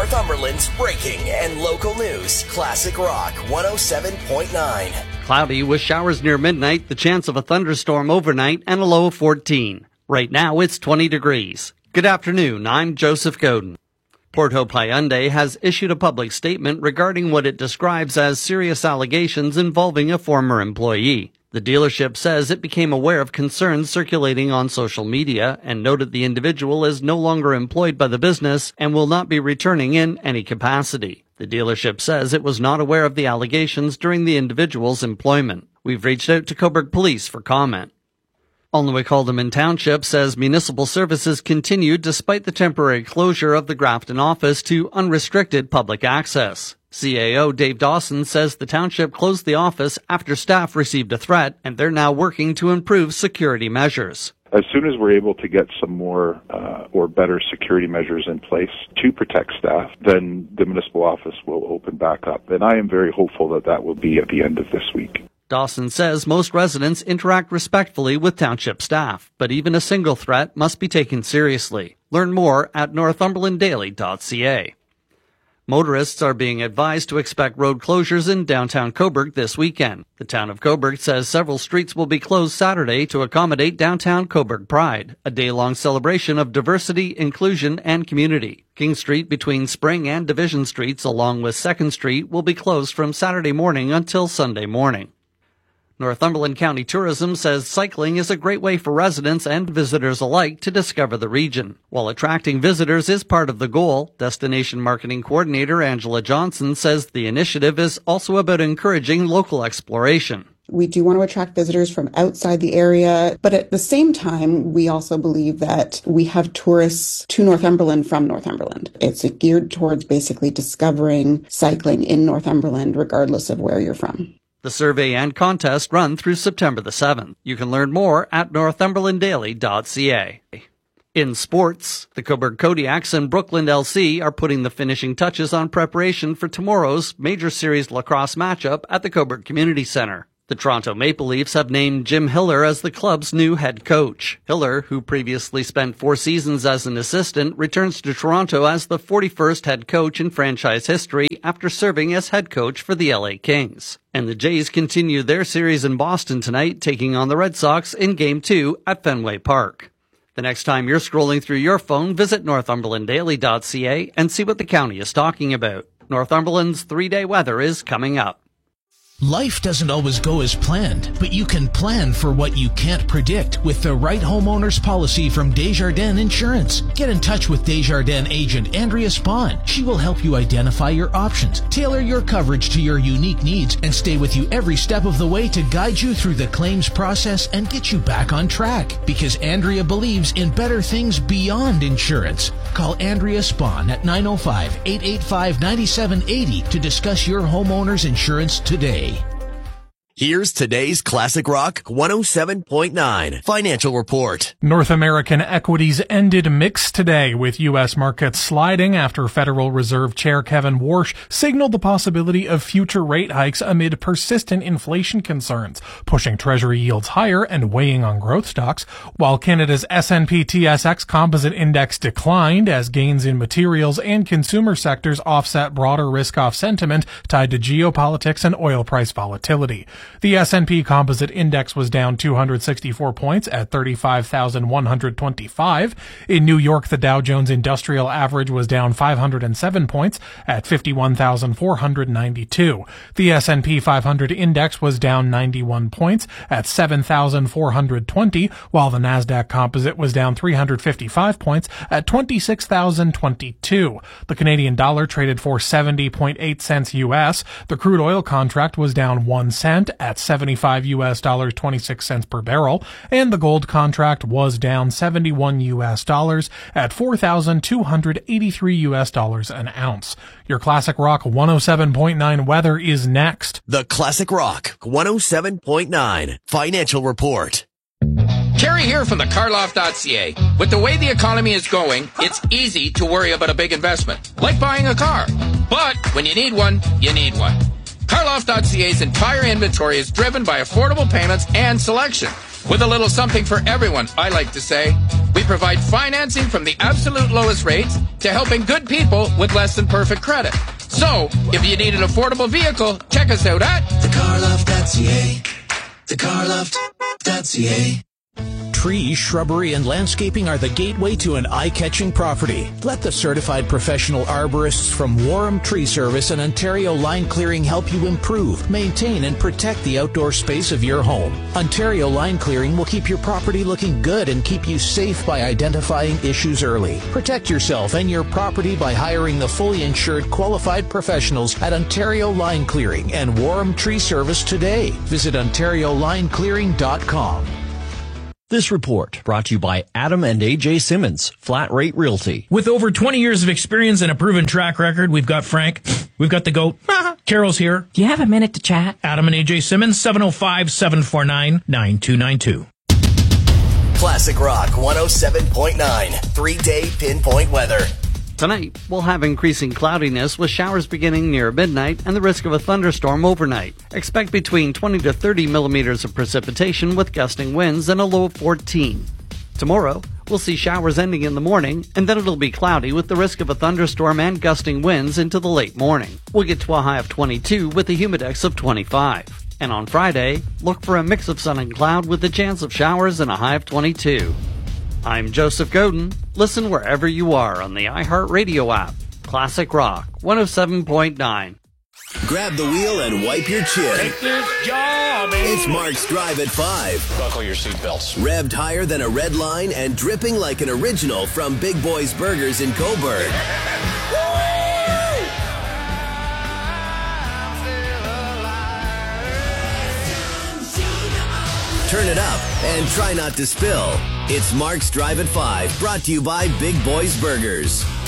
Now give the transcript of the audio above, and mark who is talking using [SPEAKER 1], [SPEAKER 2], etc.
[SPEAKER 1] Northumberland's breaking and local news. Classic Rock 107.9.
[SPEAKER 2] Cloudy with showers near midnight, the chance of a thunderstorm overnight, and a low of 14. Right now, it's 20 degrees. Good afternoon, I'm Joseph Godin. Port Hope Hyundai has issued a public statement regarding what it describes as serious allegations involving a former employee. The dealership says it became aware of concerns circulating on social media and noted the individual is no longer employed by the business and will not be returning in any capacity. The dealership says it was not aware of the allegations during the individual's employment. We've reached out to Cobourg Police for comment. Alnwick Haldeman Township says municipal services continued despite the temporary closure of the Grafton office to unrestricted public access. CAO Dave Dawson says the township closed the office after staff received a threat, and they're now working to improve security measures.
[SPEAKER 3] As soon as we're able to get some more or better security measures in place to protect staff, then the municipal office will open back up. And I am very hopeful that that will be at the end of this week.
[SPEAKER 2] Dawson says most residents interact respectfully with township staff, but even a single threat must be taken seriously. Learn more at northumberlanddaily.ca. Motorists are being advised to expect road closures in downtown Cobourg this weekend. The town of Cobourg says several streets will be closed Saturday to accommodate downtown Cobourg Pride, a day-long celebration of diversity, inclusion, and community. King Street between Spring and Division Streets, along with 2nd Street, will be closed from Saturday morning until Sunday morning. Northumberland County Tourism says cycling is a great way for residents and visitors alike to discover the region. While attracting visitors is part of the goal, Destination Marketing Coordinator Angela Johnson says the initiative is also about encouraging local exploration.
[SPEAKER 4] We do want to attract visitors from outside the area, but at the same time, we also believe that we have tourists to Northumberland from Northumberland. It's geared towards basically discovering cycling in Northumberland, regardless of where you're from.
[SPEAKER 2] The survey and contest run through September the 7th. You can learn more at northumberlanddaily.ca. In sports, the Cobourg Kodiaks and Brookland LC are putting the finishing touches on preparation for tomorrow's Major Series lacrosse matchup at the Cobourg Community Centre. The Toronto Maple Leafs have named Jim Hiller as the club's new head coach. Hiller, who previously spent 4 seasons as an assistant, returns to Toronto as the 41st head coach in franchise history after serving as head coach for the LA Kings. And the Jays continue their series in Boston tonight, taking on the Red Sox in Game 2 at Fenway Park. The next time you're scrolling through your phone, visit northumberlanddaily.ca and see what the county is talking about. Northumberland's 3-day weather is coming up.
[SPEAKER 5] Life doesn't always go as planned, but you can plan for what you can't predict with the right homeowner's policy from Desjardins Insurance. Get in touch with Desjardins agent Andrea Spahn. She will help you identify your options, tailor your coverage to your unique needs, and stay with you every step of the way to guide you through the claims process and get you back on track. Because Andrea believes in better things beyond insurance. Call Andrea Spahn at 905-885-9780 to discuss your homeowner's insurance today.
[SPEAKER 1] Here's today's Classic Rock 107.9 financial report.
[SPEAKER 6] North American equities ended mixed today, with U.S. markets sliding after Federal Reserve Chair Kevin Warsh signaled the possibility of future rate hikes amid persistent inflation concerns, pushing Treasury yields higher and weighing on growth stocks, while Canada's S&P TSX Composite Index declined as gains in materials and consumer sectors offset broader risk-off sentiment tied to geopolitics and oil price volatility. The S&P Composite Index was down 264 points at 35,125. In New York, the Dow Jones Industrial Average was down 507 points at 51,492. The S&P 500 Index was down 91 points at 7,420, while the Nasdaq Composite was down 355 points at 26,022. The Canadian dollar traded for 70.8 cents U.S. The crude oil contract was down 1 cent at $75.26 per barrel, and the gold contract was down $71 at $4,283 an ounce. Your Classic Rock 107.9 weather is next.
[SPEAKER 1] The Classic Rock 107.9 financial report.
[SPEAKER 7] Terry here from the Carloff.ca. With the way the economy is going, it's easy to worry about a big investment, like buying a car. But when you need one, you need one. Carloff.ca's entire inventory is driven by affordable payments and selection. With a little something for everyone, I like to say. We provide financing from the absolute lowest rates to helping good people with less than perfect credit. So, if you need an affordable vehicle, check us out at
[SPEAKER 8] thecarloft.ca. thecarloft.ca.
[SPEAKER 5] Trees, shrubbery, and landscaping are the gateway to an eye-catching property. Let the certified professional arborists from Warham Tree Service and Ontario Line Clearing help you improve, maintain, and protect the outdoor space of your home. Ontario Line Clearing will keep your property looking good and keep you safe by identifying issues early. Protect yourself and your property by hiring the fully insured qualified professionals at Ontario Line Clearing and Warham Tree Service today. Visit OntarioLineClearing.com.
[SPEAKER 9] This report brought to you by Adam and AJ Simmons, Flat Rate Realty.
[SPEAKER 10] With over 20 years of experience and a proven track record, we've got Frank, we've got the GOAT, Carol's here.
[SPEAKER 11] Do you have a minute to chat?
[SPEAKER 10] Adam and AJ Simmons, 705-749-9292.
[SPEAKER 1] Classic Rock 107.9, 3-day pinpoint weather.
[SPEAKER 2] Tonight, we'll have increasing cloudiness with showers beginning near midnight and the risk of a thunderstorm overnight. Expect between 20 to 30 millimeters of precipitation with gusting winds and a low of 14. Tomorrow, we'll see showers ending in the morning, and then it'll be cloudy with the risk of a thunderstorm and gusting winds into the late morning. We'll get to a high of 22 with a humidex of 25. And on Friday, look for a mix of sun and cloud with a chance of showers and a high of 22. I'm Joseph Godin. Listen wherever you are on the iHeartRadio app. Classic Rock 107.9.
[SPEAKER 8] Grab the wheel and wipe your chin.
[SPEAKER 7] Take this job.
[SPEAKER 8] It's Mark's Drive at 5.
[SPEAKER 7] Buckle your seatbelts.
[SPEAKER 8] Revved higher than a red line and dripping like an original from Big Boys Burgers in Coburg. Turn it up and try not to spill. It's Mark's Drive at 5, brought to you by Big Boys Burgers.